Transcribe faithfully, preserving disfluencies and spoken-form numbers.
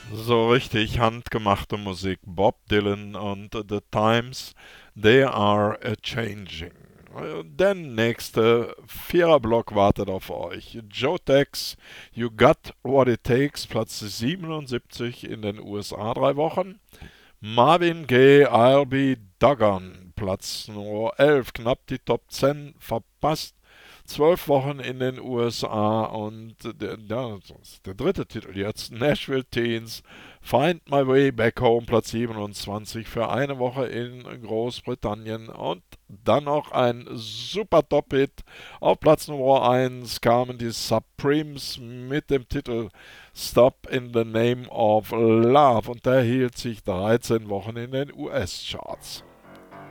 So richtig handgemachte Musik. Bob Dylan und The Times, they are a changing. Der nächste Viererblock wartet auf euch. Joe Tex, You Got What It Takes, Platz siebenundsiebzig in den U S A drei Wochen. Marvin Gaye, I'll Be Doggone, Platz Nummer elf, knapp die Top zehn verpasst. Zwölf Wochen in den U S A und der, ja, der dritte Titel jetzt, Nashville Teens, Find My Way Back Home, Platz siebenundzwanzig für eine Woche in Großbritannien und dann noch ein super Top-Hit. Auf Platz Nummer eins kamen die Supremes mit dem Titel Stop in the Name of Love und der hielt sich dreizehn Wochen in den U S-Charts.